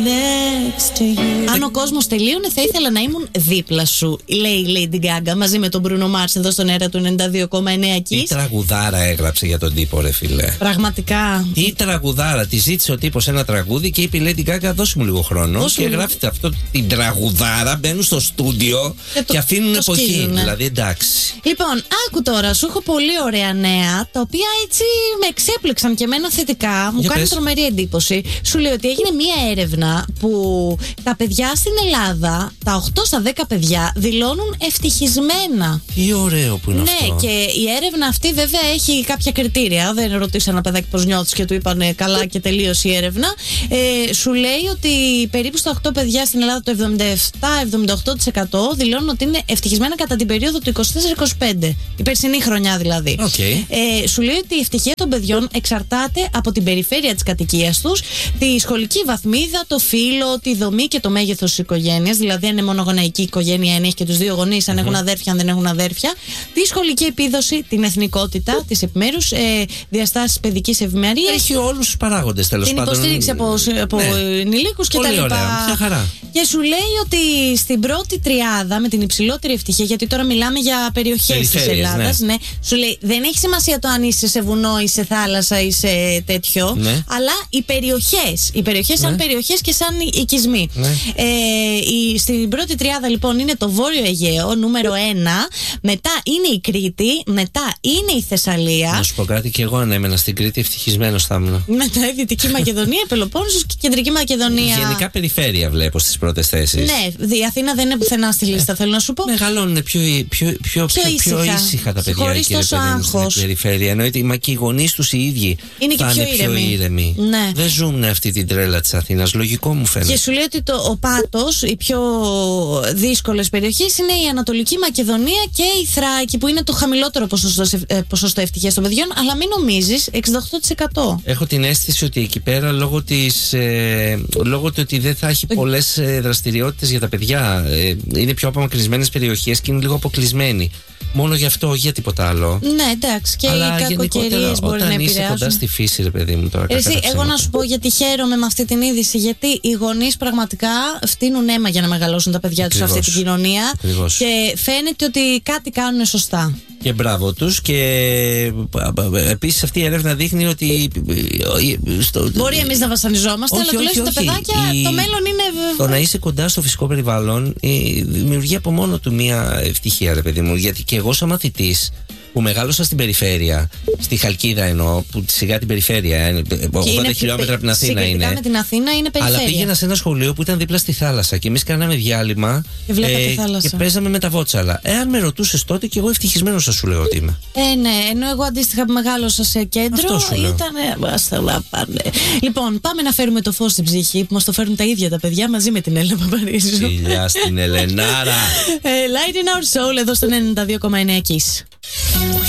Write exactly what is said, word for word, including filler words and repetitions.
Αν ο κόσμος τελείωνε, θα ήθελα να ήμουν δίπλα σου, λέει η Lady Gaga μαζί με τον Bruno Mars εδώ στον αέρα του ενενήντα δύο κόμμα εννέα Kiss. Τι τραγουδάρα έγραψε για τον τύπο, ρε φίλε. Πραγματικά. Τι τραγουδάρα. Τη ζήτησε ο τύπος ένα τραγούδι και είπε η Lady Gaga, δώσε μου λίγο χρόνο. Δώσε και μου... γράφετε αυτό την τραγουδάρα, μπαίνουν στο στούντιο και, το, και αφήνουν εποχή. Σκίζουνε. Δηλαδή εντάξει. Λοιπόν, άκου τώρα, σου έχω πολύ ωραία νέα, τα οποία έτσι με εξέπληξαν και εμένα θετικά. Μου για κάνει πες. τρομερή εντύπωση. Σου λέει ότι έγινε μία έρευνα που τα παιδιά στην Ελλάδα, τα οκτώ στα δέκα παιδιά, δηλώνουν ευτυχισμένα. Τι ωραίο που είναι ναι, αυτό. Και η έρευνα αυτή βέβαια έχει κάποια κριτήρια. Δεν ρωτήσα ένα παιδάκι πώς νιώθεις και του είπανε καλά και τελείωσε η έρευνα. Ε, σου λέει ότι περίπου στα οκτώ παιδιά στην Ελλάδα το εβδομήντα επτά με εβδομήντα οκτώ τοις εκατό δηλώνουν ότι είναι ευτυχισμένα κατά την περίοδο του είκοσι τέσσερα είκοσι πέντε. Η περσινή χρονιά δηλαδή. Okay. Ε, σου λέει ότι η ευτυχία των παιδιών εξαρτάται από την περιφέρεια της κατοικίας τους, τη σχολική βαθμίδα, το φύλο, τη δομή και το μέγεθος της οικογένειας. Δηλαδή, αν είναι μονογονεϊκή οικογένεια, αν έχει και τους δύο γονείς, αν mm-hmm. έχουν αδέρφια, αν δεν έχουν αδέρφια. Τη σχολική επίδοση, την εθνικότητα, τις επιμέρους ε, διαστάσεις παιδικής ευημερίας. Έχει όλους τους παράγοντες τέλος την πάντων. Την υποστήριξη από, από ναι. ενηλίκους κτλ. Πολύ ωραία. Μια χαρά. Και σου λέει ότι στην πρώτη τριάδα με την υψηλότερη ευτυχία, γιατί τώρα μιλάμε για περιοχές της Ελλάδας, ναι. ναι. Σου λέει δεν έχει σημασία το αν είσαι σε βουνό ή σε θάλασσα ή σε τέτοιο, ναι. αλλά οι περιοχές. Οι περιοχές ναι. σαν περιοχές και σαν οικισμοί. Ναι. Ε, η, στην πρώτη τριάδα λοιπόν είναι το Βόρειο Αιγαίο, νούμερο ένα. Μετά είναι η Κρήτη, μετά είναι η Θεσσαλία. Να σου πω κάτι, και εγώ αν έμενα στην Κρήτη ευτυχισμένος θα ήμουν. Μετά η Δυτική Μακεδονία, η Πελοπόννησος και η Κεντρική Μακεδονία. Γενικά περιφέρεια βλέπω στις πρώτες θέσεις. Ναι, η Αθήνα δεν είναι πουθενά στη λίστα, θέλω να σου πω. Μεγαλώνουν πιο, πιο, πιο, πιο, πιο, ήσυχα. πιο ήσυχα τα παιδιά. Χωρίς τόσο άγχος. Στην περιφέρεια. Εννοείται, μα και οι γονείς τους οι ίδιοι είναι θα και είναι πιο ήρεμοι. πιο ήρεμοι. Ναι. Δεν ζουν αυτή την τρέλα της Αθήνας. Λογικό μου φαίνεται. Και σου λέει ότι το, ο Πάτος, οι πιο δύσκολες περιοχές είναι η Ανατολική Μακεδονία και η Θράκη, που είναι το χαμηλότερο ποσοστό, ποσοστό ευτυχίας των παιδιών. Αλλά μην νομίζεις, εξήντα οκτώ τοις εκατό. Έχω την αίσθηση ότι εκεί πέρα λόγω, της, ε, λόγω του ότι δεν θα έχει το... πολλές ε, δραστηριότητες για τα παιδιά, ε, είναι πιο απομακρυσμένες περιοχές και είναι λίγο αποκλεισμένοι. Μόνο γι' αυτό, για τίποτα άλλο. Ναι, εντάξει. Και αλλά οι κακοκαιρίες μπορεί να επηρεάσουν. Όταν είσαι κοντά στη φύση, ρε παιδί μου, τώρα. Εσύ, εγώ να σου πω γιατί χαίρομαι με αυτή την είδηση. Γιατί οι γονείς πραγματικά φτύνουν αίμα για να μεγαλώσουν τα παιδιά τους σε αυτή την κοινωνία. Ακριβώς. Και φαίνεται ότι κάτι κάνουν σωστά. Και μπράβο τους. Και επίσης αυτή η έρευνα δείχνει ότι. Στο... Μπορεί εμείς να βασανιζόμαστε, όχι, αλλά τουλάχιστον τα παιδάκια η... το μέλλον είναι. Το να είσαι κοντά στο φυσικό περιβάλλον δημιουργεί από μόνο του μια ευτυχία, ρε παιδί μου. Γιατί και εγώ σαν μαθητής που μεγάλωσα στην περιφέρεια, στη Χαλκίδα εννοώ, που σιγά την περιφέρεια, ογδόντα χιλιόμετρα από την Αθήνα είναι. Με την Αθήνα είναι περιφέρεια. Αλλά πήγαινα σε ένα σχολείο που ήταν δίπλα στη θάλασσα και εμείς κάναμε διάλειμμα και, ε, και παίζαμε με τα βότσαλα. Εάν με ρωτούσες τότε, και εγώ ευτυχισμένος θα σου λέω ότι είμαι. Ε, ναι, ενώ εγώ αντίστοιχα που μεγάλωσα σε κέντρο ήταν. Λοιπόν, πάμε να φέρουμε το φως στην ψυχή, που μας το φέρουν τα ίδια τα παιδιά μαζί με την Έλληνα Παπαρίζου. Φιλιά στην Ελενάρα. Light in our soul εδώ στον ενενήντα δύο κόμμα εννέα Kiss.